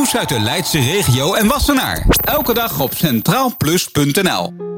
Nieuws uit de Leidse regio en Wassenaar. Elke dag op centraalplus.nl.